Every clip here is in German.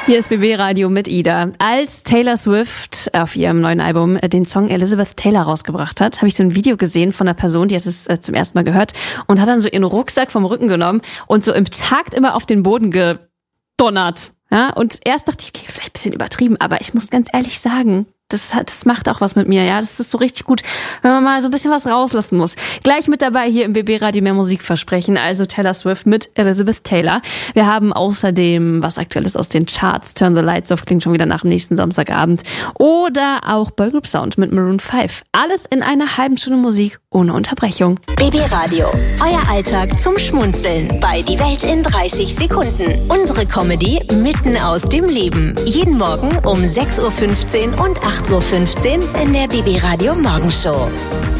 Hier ist BB Radio mit Ida. Als Taylor Swift auf ihrem neuen Album den Song Elizabeth Taylor rausgebracht hat, habe ich so ein Video gesehen von einer Person, die hat es zum ersten Mal gehört und hat dann so ihren Rucksack vom Rücken genommen und so im Takt immer auf den Boden gedonnert. Ja, und erst dachte ich, okay, vielleicht ein bisschen übertrieben, aber ich muss ganz ehrlich sagen, das macht auch was mit mir, ja. Das ist so richtig gut, wenn man mal so ein bisschen was rauslassen muss. Gleich mit dabei hier im BB Radio mehr Musik versprechen, also Taylor Swift mit Elizabeth Taylor. Wir haben außerdem was Aktuelles aus den Charts. Turn the Lights Off klingt schon wieder nach dem nächsten Samstagabend. Oder auch Boygroup Sound mit Maroon 5. Alles in einer halben Stunde Musik ohne Unterbrechung. BB Radio, euer Alltag zum Schmunzeln bei Die Welt in 30 Sekunden. Unsere Comedy mitten aus dem Leben. Jeden Morgen um 6.15 Uhr und 8.15 Uhr in der BB Radio Morgenshow.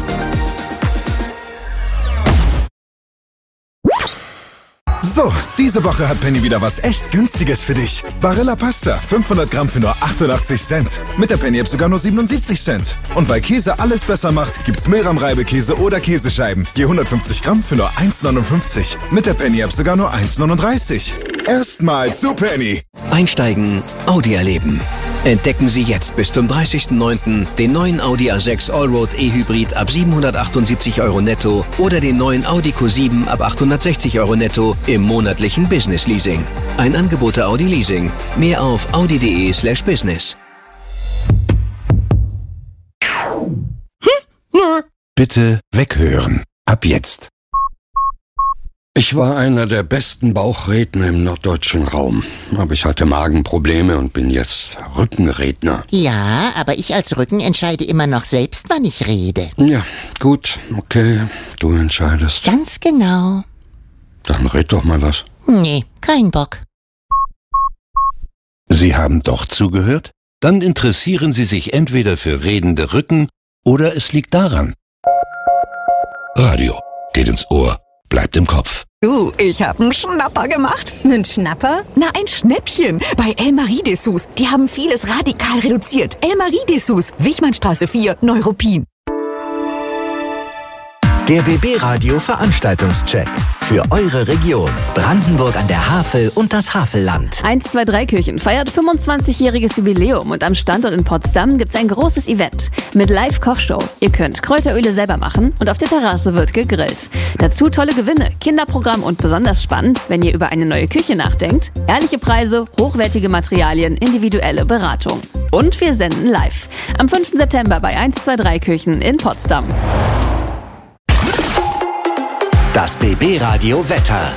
So, diese Woche hat Penny wieder was echt Günstiges für dich. Barilla Pasta, 500 Gramm für nur 88 Cent. Mit der Penny-App sogar nur 77 Cent. Und weil Käse alles besser macht, gibt's Milram-Reibekäse oder Käsescheiben. Je 150 Gramm für nur 1,59. Mit der Penny-App sogar nur 1,39. Erstmal zu Penny. Einsteigen, Audi erleben. Entdecken Sie jetzt bis zum 30.09. den neuen Audi A6 Allroad E-Hybrid ab 778 € netto oder den neuen Audi Q7 ab 860 € netto im monatlichen Business Leasing. Ein Angebot der Audi Leasing. Mehr auf audi.de/business. Bitte weghören. Ab jetzt. Ich war einer der besten Bauchredner im norddeutschen Raum. Aber ich hatte Magenprobleme und bin jetzt Rückenredner. Ja, aber ich als Rücken entscheide immer noch selbst, wann ich rede. Ja, gut, okay, du entscheidest. Ganz genau. Dann red doch mal was. Nee, kein Bock. Sie haben doch zugehört? Dann interessieren Sie sich entweder für redende Rücken oder es liegt daran. Radio geht ins Ohr, bleibt im Kopf. Du, ich hab einen Schnapper gemacht. Einen Schnapper? Na, ein Schnäppchen. Bei El Marie-Dessous. Die haben vieles radikal reduziert. El Marie-Dessous, Wichmannstraße 4, Neuruppin. Der BB Radio Veranstaltungscheck. Für eure Region. Brandenburg an der Havel und das Havelland. 123 Kirchen feiert 25-jähriges Jubiläum und am Standort in Potsdam gibt's ein großes Event mit Live-Kochshow. Ihr könnt Kräuteröle selber machen und auf der Terrasse wird gegrillt. Dazu tolle Gewinne, Kinderprogramm und besonders spannend, wenn ihr über eine neue Küche nachdenkt, ehrliche Preise, hochwertige Materialien, individuelle Beratung. Und wir senden live. Am 5. September bei 123 Kirchen in Potsdam. Das BB Radio Wetter.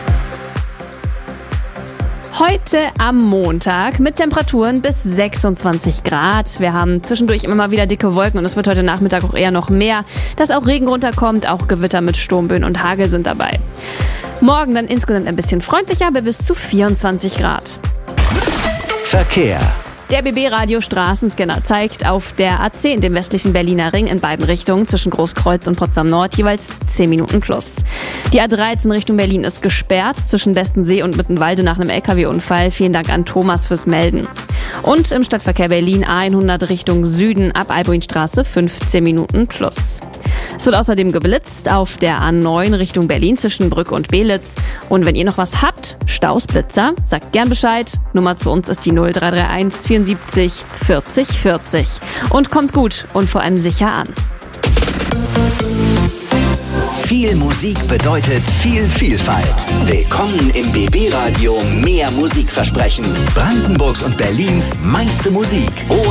Heute am Montag mit Temperaturen bis 26 Grad. Wir haben zwischendurch immer mal wieder dicke Wolken und es wird heute Nachmittag auch eher noch mehr, dass auch Regen runterkommt, auch Gewitter mit Sturmböen und Hagel sind dabei. Morgen dann insgesamt ein bisschen freundlicher, bei bis zu 24 Grad. Verkehr. Der BB-Radio Straßenscanner zeigt auf der A10, dem westlichen Berliner Ring, in beiden Richtungen zwischen Großkreuz und Potsdam Nord jeweils 10 Minuten plus. Die A13 Richtung Berlin ist gesperrt zwischen Bestensee und Mittenwalde nach einem LKW-Unfall. Vielen Dank an Thomas fürs Melden. Und im Stadtverkehr Berlin A100 Richtung Süden ab Albuinstraße 15 Minuten plus. Es wird außerdem geblitzt auf der A9 Richtung Berlin zwischen Brücke und Belitz. Und wenn ihr noch was habt, Staus, Blitzer, sagt gern Bescheid. Nummer zu uns ist die 0331 74 40 40. Und kommt gut und vor allem sicher an. Viel Musik bedeutet viel Vielfalt. Willkommen im BB Radio Mehr Musikversprechen. Brandenburgs und Berlins meiste Musik.